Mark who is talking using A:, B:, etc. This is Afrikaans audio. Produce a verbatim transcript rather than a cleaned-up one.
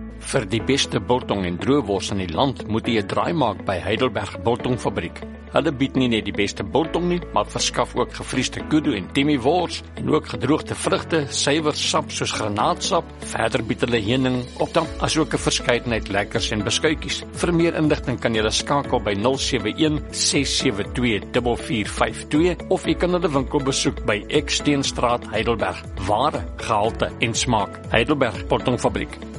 A: Vir die beste biltong en droëwors in die land moet jy 'n draai maak by Heidelberg Biltongfabriek. Hulle bied nie net die beste biltong nie, maar verskaf ook gevriesde kudu en timmiewors en ook gedroogde vrugte, suiwer sap soos granaatsap. Verder bied hulle heuning, opdam, asook 'n verskeidenheid lekkers en beskuitjies. Vir meer inligting kan jy skakel by nul sewe een ses sewe twee vier vier vyf twee of jy kan hulle winkel besoek by Eksteenstraat Heidelberg. Ware, gehalte en smaak. Heidelberg Biltongfabriek.